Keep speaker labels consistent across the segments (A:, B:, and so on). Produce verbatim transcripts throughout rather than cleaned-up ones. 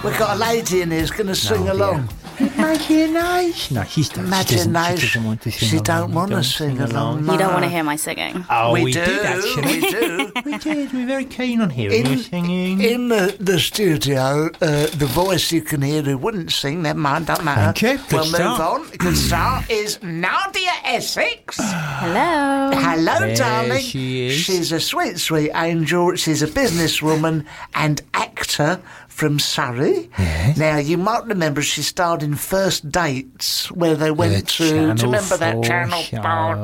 A: We've got a lady in here who's going to sing
B: No,
A: along.
B: Imagination. No, she's done. She doesn't, she doesn't want to sing
A: She
B: along.
A: don't
B: You
A: want to sing along.
C: You don't want to
A: no.
C: hear my singing.
B: Oh, we,
A: We do,
B: did actually.
A: we do.
B: We did. We're very keen on hearing you
A: In,
B: singing.
A: in the, the studio, uh, the voice you can hear who wouldn't sing, never mind, don't matter.
B: Thank you. Good
A: we'll
B: start.
A: move on. Good start is Nadia Essex.
C: Hello.
A: Hello,
B: There
A: darling.
B: she is.
A: She's a sweet, sweet angel. She's a businesswoman and actor from Surrey.
B: Yes.
A: Now, you might remember she starred in First Dates, where they went
B: The
A: to... Do you
B: Channel
A: remember that
B: four
A: Channel
B: show.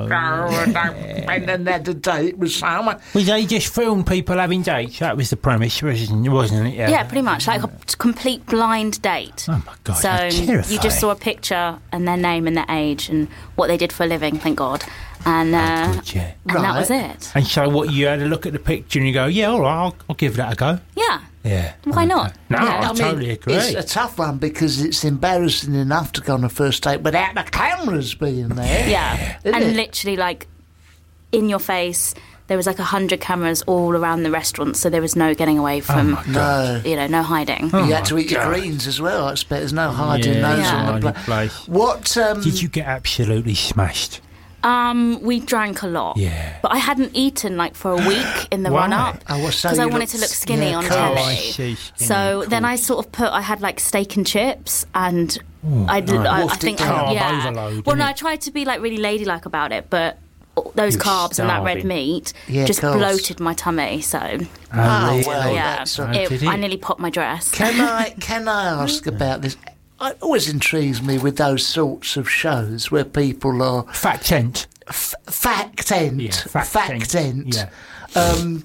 A: four? And then they had a date with someone.
B: Was they just filmed people having dates? That was the premise, wasn't wasn't it?
C: Yeah, pretty much like a complete blind date.
B: Oh my God,
C: So
B: how
C: you
B: terrifying.
C: just saw a picture and their name and their age and what they did for a living. Thank God. And uh,
B: Oh, good, yeah.
C: and that was
A: Right.
C: it.
B: And so what, you had a look at the picture and you go, yeah, all right, I'll, I'll give that a go.
C: Yeah.
B: Yeah.
C: Why not?
B: No,
C: Yeah.
B: I,
A: I mean,
B: totally agree.
A: it's a tough one because it's embarrassing enough to go on a first date without the cameras being there.
C: Yeah.
A: Isn't
C: And
A: it?
C: literally, like, in your face, there was like a hundred cameras all around the restaurant, so there was no getting away from,
A: No.
C: you know, no hiding.
A: You had to
B: my
A: eat your
B: God.
A: greens as well, I expect. There's no hiding
B: Yeah,
A: those
C: Yeah.
A: on the
B: hiding
A: pla-
B: place.
A: What, um...
B: Did you get absolutely smashed?
C: Um, we drank a lot.
B: Yeah.
C: But I hadn't eaten like for a week in the
B: Why?
C: run up
A: Oh, well, so
C: because I
A: you
C: wanted
A: looked-
C: to look skinny
A: yeah,
C: on
A: cool.
C: telly.
B: Oh, I see, skinny,
C: so then
B: cool.
C: I sort of put I had like steak and chips and I did
B: nice.
C: I, I
A: Wolfed it
C: think
A: down.
C: I, yeah.
B: Carb overload,
C: well, no,
B: innit?
C: I tried to be like really ladylike about it, but those
B: You're
C: carbs and that red
B: starving.
C: meat
A: Yeah,
C: just
A: course.
C: bloated my tummy. So
B: Oh,
A: Oh,
B: really?
A: well,
C: yeah,
A: that's all
B: right.
C: it,
B: Did it?
C: I nearly popped my dress.
A: Can I can I ask about this? It always intrigues me with those sorts of shows where people are
B: Fat tent.
A: f- fact-ent,
B: Yeah, fact-ent,
A: fact-ent.
B: yeah.
A: Um,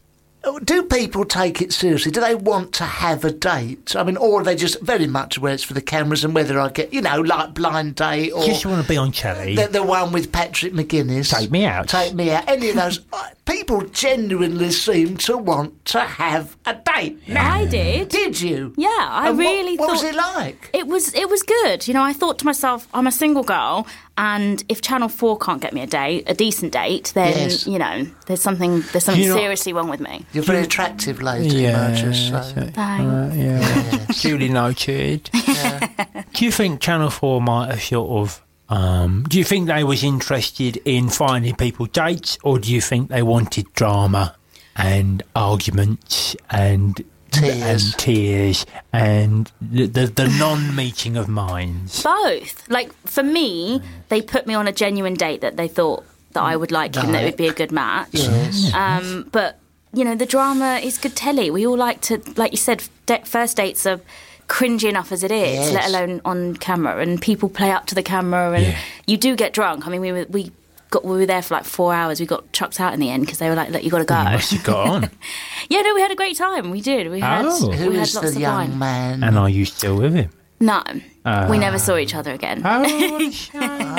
A: do people take it seriously? Do they want to have a date? I mean, or are they just very much where it's for the cameras and whether I get, you know, like Blind Date or
B: Just want to be on telly.
A: the, the one with Patrick McGuinness?
B: Take me out.
A: Take me out. Any of those. uh, People genuinely seem to want to have a date. Now,
C: I did.
A: did you?
C: Yeah, I
A: And what-
C: really
A: what
C: thought
A: was it like?
C: It was it was good. You know, I thought to myself, I'm a single girl, and if Channel Four can't get me a date, a decent date, then
A: Yes.
C: you know, there's something there's something
B: You know-
C: seriously wrong with me.
A: You're a very attractive lady,
B: Yeah,
A: I just
B: that's
A: say.
B: it.
C: Thanks.
B: Uh, yeah. Duly noted. Do you think Channel Four might have sort of? Um, do you think they was interested in finding people dates, or do you think they wanted drama and arguments and
A: Tears.
B: and tears and the the, the non-meeting of minds?
C: Both. Like for me, they put me on a genuine date that they thought that I would like him, that it would be a good match.
A: Yes.
C: Um, but you know, the drama is good telly. We all like to, like you said, de- first dates are cringy enough as it is,
A: Yes.
C: let alone on camera. And people play up to the camera, and
B: Yeah.
C: you do get drunk. I mean, we were we got we were there for like four hours. We got chucked out in the end because they were like, "Look, you got to go."
B: You must have got on.
C: Yeah, no, we had a great time. We did. We had
B: Oh.
A: Who
C: we had
A: is
C: lots
A: the
C: of
A: young
C: wine.
A: man?
B: And are you still with him?
C: No, we never saw each other again.
B: Oh, what a shame.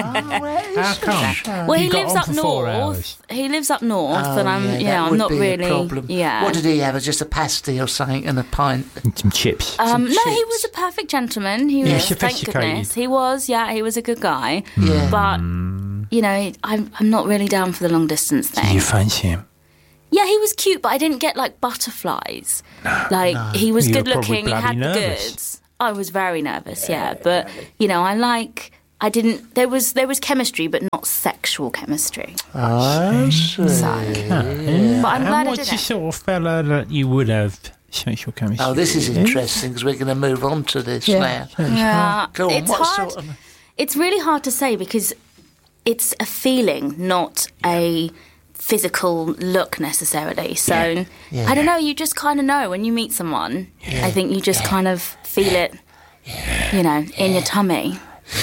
B: How come?
C: Well,
B: You
C: he
B: got
C: lives
B: on
C: up
B: for four
C: north.
B: hours.
C: He lives up north,
A: Oh,
C: and I'm,
A: yeah,
C: you
A: that
C: know, I'm
A: would
C: not
A: be a
C: really.
A: problem.
C: Yeah.
A: What did he have? Just a pasty or something and a pint?
B: And some chips.
C: Um, no, he
A: chips.
C: was a perfect gentleman. He was,
B: Yeah,
C: thank
B: sophisticated.
C: goodness, he was. Yeah, he was a good guy.
A: Yeah.
C: But you know, I'm I'm not really down for the long distance
B: Did
C: thing.
B: you fancy him?
C: Yeah, he was cute, but I didn't get like butterflies. Like he was
B: You were
C: good
B: probably
C: looking. He
B: bloody
C: had the
B: nervous.
C: goods. I was very nervous. Yeah, but you know, I like. I didn't. There was there was chemistry, but not sexual chemistry.
A: I see.
C: So, but I'm glad
B: And
C: I
B: what's
C: did
B: the
C: it.
B: sort of fella that you would have sexual chemistry?
A: Oh, this is
B: with?
A: interesting because we're going to move on to this now.
C: Yeah,
A: Go on,
C: it's
A: what
C: hard.
A: sort of...
C: It's really hard to say because it's a feeling, not a physical look necessarily. So
A: Yeah.
C: I don't know. You just kind of know when you meet someone. I think you just kind of feel it, you know, in your tummy.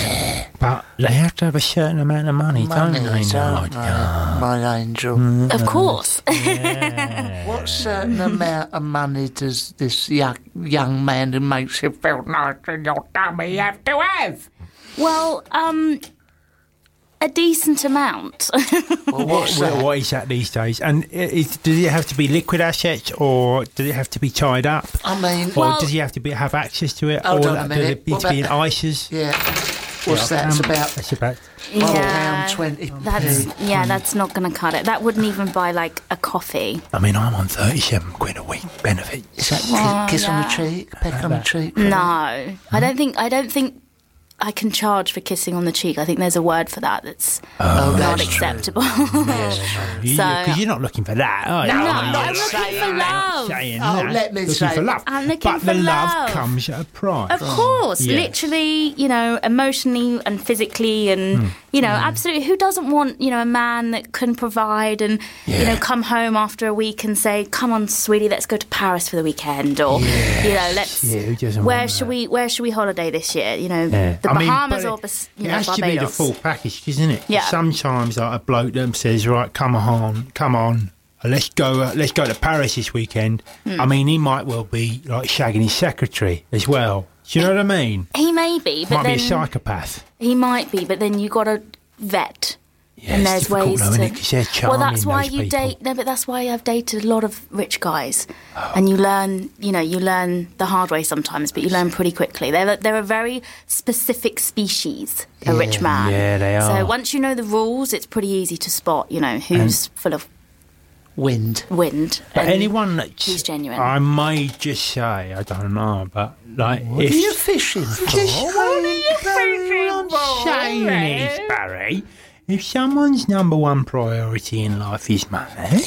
B: But they have to have a certain amount of money,
A: Money,
B: don't they?
A: don't
B: No,
A: they, my angel?
C: Of course.
A: What certain amount of money does this young, young man who makes you feel nice in your tummy have to have?
C: Well, um, a decent amount.
A: Well, what's
B: Well,
A: that?
B: what is that these days? And i- is, does it have to be liquid assets, or does it have to be tied up,
A: I mean,
B: or
C: Well-
B: does he have to be have access to it,
A: Hold
B: or
A: on a
B: does
A: minute.
B: it need
A: What
B: to be in
A: about-
B: ices?
A: yeah. What's that? It's about
B: That's about.
A: one
C: Yeah,
A: pound twenty.
C: That's yeah, that's not going to cut it. That wouldn't even buy like a coffee.
B: I mean, I'm on thirty-seven quid a week benefits.
A: Is that
C: Well,
A: ki- kiss on
C: yeah.
A: the cheek, peck on the cheek?
C: No, I don't think. I don't think I can charge for kissing on the cheek. I think there's a word for that that's
A: Oh,
C: not
A: that's true.
C: acceptable.
B: Because
C: So-
B: you're not looking for that, are you?
A: No,
C: No,
A: I'm not
C: I'm looking
A: saying
C: for
A: that.
C: love.
B: Saying
A: Oh,
B: that.
A: let me
B: looking
A: say-
B: for love.
C: I'm looking
B: but
C: for
B: the love
C: love.
B: comes at a price.
C: Of course,
B: Yes.
C: literally, you know, emotionally and physically, and you know, absolutely. Who doesn't want, you know, a man that can provide and you
B: Yeah.
C: know come home after a week and say, "Come on, sweetie, let's go to Paris for the weekend," or you know, let's.
B: Yeah, who doesn't
C: where
B: want
C: should
B: that?
C: we Where should we holiday this year? You know,
B: Yeah.
C: the
B: I mean,
C: Bahamas
B: but
C: or
B: it-
C: Bas- you
B: it
C: know
B: has to be the
C: Barbados.
B: full package, isn't it?
C: Yeah.
B: Sometimes like a bloke that says, "Right, come on, come on, let's go, uh, let's go to Paris this weekend."
C: Hmm.
B: I mean, he might well be like shagging his secretary as well. Do you know what I mean?
C: He may be, but
B: Might
C: then
B: be a psychopath.
C: he might be, but then you got to vet.
B: Yeah,
C: and
B: it's
C: there's
B: difficult
C: ways
B: though,
C: to.
B: isn't it? 'Cause they're charming,
C: well, that's why
B: those
C: you
B: people.
C: date. No, but that's why I've dated a lot of rich guys, and you learn. You know, you learn the hard way sometimes, but you learn pretty quickly. They're they're a very specific species, a rich man.
B: Yeah, they
C: So
B: are.
C: once you know the rules, it's pretty easy to spot. You know who's full of
A: Wind.
C: wind.
B: But
C: and
B: anyone that
C: who's genuine.
B: I may just say, I don't know, but like
A: What
B: if
A: are you fishing for?
B: Just what are you thinking, I'm saying is, Barry, if someone's number one priority in life is money,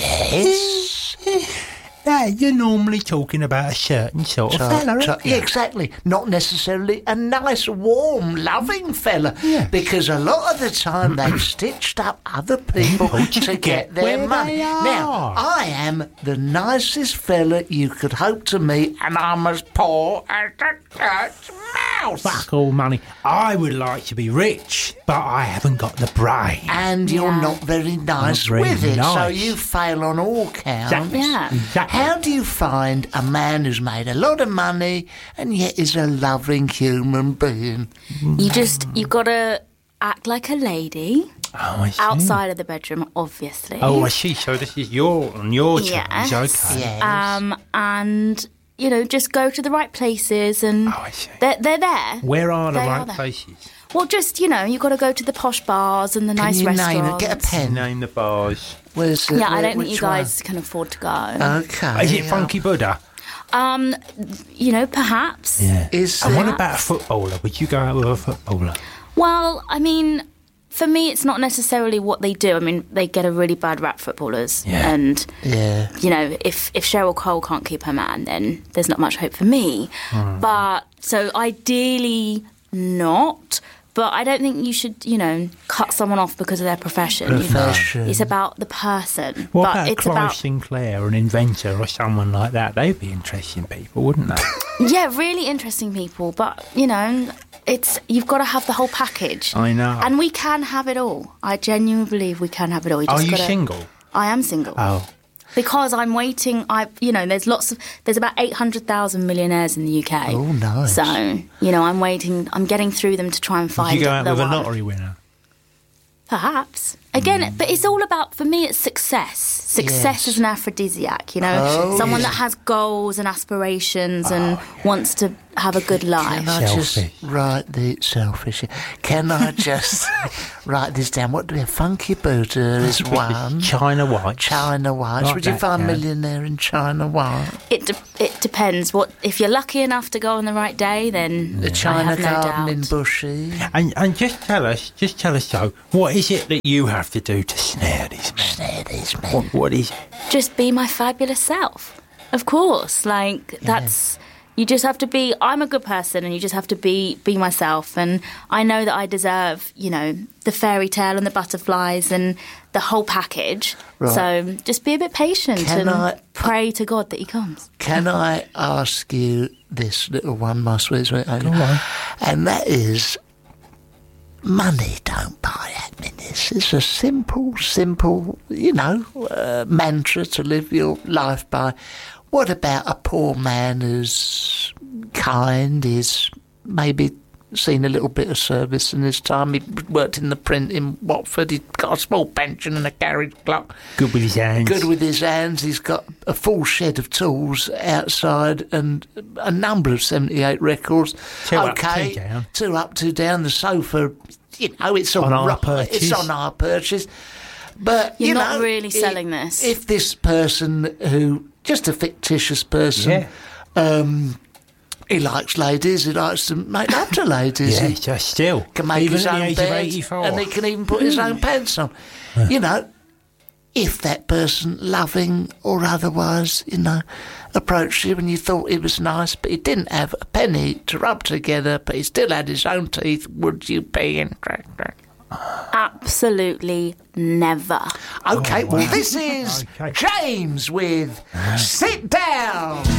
A: Yes.
B: yeah, you're normally talking about a certain sort of fella,
A: Ch-
B: aren't
A: yeah,
B: you?
A: exactly. Not necessarily a nice, warm, loving fella.
B: Yeah.
A: Because a lot of the time they've stitched up other people
B: People
A: to,
B: to
A: get,
B: get
A: their
B: where
A: money.
B: they
A: Now,
B: are.
A: I am the nicest fella you could hope to meet, and I'm as poor as a church mouse.
B: Fuck all money. I would like to be rich, but I haven't got the brain.
A: And you're
C: Yeah.
A: not very nice
B: very
A: with it, so
B: nice.
A: you fail on all counts.
B: Exactly.
C: Yeah.
B: Exactly.
A: How do you find a man who's made a lot of money and yet is a loving human being?
C: You just you got to act like a lady
B: Oh, I see.
C: outside of the bedroom, obviously.
B: Oh, I see. So this is your on your terms,
C: Yes.
B: okay?
A: Yes.
C: um, and you know, just go to the right places, and
B: Oh, I see.
C: they're they're there.
B: Where are the
C: They
B: right
C: are there.
B: places?
C: Well, just you know, you got to go to the posh bars and the
A: Can
C: nice
A: you
C: restaurants.
A: name it? Get a pen.
B: Name the bars.
A: Where's the,
C: Yeah, I
A: where-
C: don't think you
A: which
C: guys can afford to go.
A: one? Okay.
B: Is it Funky Buddha?
C: Um, you know, perhaps.
B: Yeah.
A: Is
B: and what
A: there-
B: about a footballer? Would you go out with a footballer?
C: Well, I mean, for me, it's not necessarily what they do. I mean, they get a really bad rap, footballers,
B: Yeah.
C: and
A: Yeah.
C: you know, if if Cheryl Cole can't keep her man, then there's not much hope for me. But so ideally, not. But I don't think you should, you know, cut someone off because of their profession. You know,
A: Profession.
C: it's about the person.
B: What
C: but
B: about
C: it's
B: Clive
C: about
B: Sinclair, an inventor or someone like that? They'd be interesting people, wouldn't they?
C: yeah, really interesting people. But you know, it's you've got to have the whole package.
B: I know.
C: And we can have it all. I genuinely believe we can have it all. You
B: Are
C: just
B: you
C: gotta,
B: single?
C: I am single.
B: Oh.
C: Because I'm waiting. I, you know, there's lots of, there's about eight hundred thousand millionaires in the U K.
A: Oh, nice.
C: So, you know, I'm waiting. I'm getting through them to try and
B: Did
C: find
B: you go out
C: the
B: with a
C: one.
B: lottery winner?
C: Perhaps. Again, but it's all about, for me, it's success. Success
A: Yes.
C: is an aphrodisiac. You know,
A: Oh,
C: someone
A: yes.
C: that has goals and aspirations and wants to have a good life.
A: Can I just
B: Selfish.
A: write the selfish? Can I just write this down? What do we have? Funky Buddha is one.
B: China White.
A: China White.
B: Like
A: Would you
B: that,
A: find
B: yeah.
A: millionaire in China White?
C: It de- it depends. What if you're lucky enough to go on the right day? Then
A: The
C: I
A: China
C: have no
A: Garden in
C: doubt.
A: Bushy.
B: And, and just tell us, just tell us so, what is it that you have to do to snare these men?
A: There it is, man.
B: What, what is it?
C: Just be my fabulous self. Of course, like that's. You just have to be. I'm a good person, and you just have to be be myself. And I know that I deserve, you know, the fairy tale and the butterflies and the whole package.
A: Right.
C: So just be a bit patient
A: Can
C: and
A: I-
C: pray to God that he comes.
A: Can I ask you this little one, my sweet, sweet Amy?
B: Go on.
A: And that is, money don't buy happiness. It's a simple, simple, you know, uh, mantra to live your life by. What about a poor man who's kind, is maybe seen a little bit of service in his time. He worked in the print in Watford. He's got a small pension and a carriage clock.
B: Good with his hands.
A: Good with his hands. He's got a full shed of tools outside and a number of seventy-eight records.
B: Two
A: okay,
B: up, two down.
A: Two up, two down. The sofa, you know, it's on,
B: On
A: ru-
B: our purchase.
A: It's on our purchase. But,
C: You're
A: you
C: not
A: know,
C: really
A: i-
C: selling this.
A: If this person who, just a fictitious person,
B: Yeah.
A: um, he likes ladies, he likes to make love to ladies.
B: Yeah,
A: He
B: just still.
A: can make
B: Even
A: his
B: at the
A: own
B: age of
A: bed,
B: eighty-four.
A: and he can even put his own pants on. You know, if that person, loving or otherwise, you know, approached you and you thought he was nice, but he didn't have a penny to rub together, but he still had his own teeth, would you be interested?
C: Absolutely never.
A: Okay,
B: Oh,
A: well,
B: wow.
A: this is
B: Okay.
A: James with Sit Down.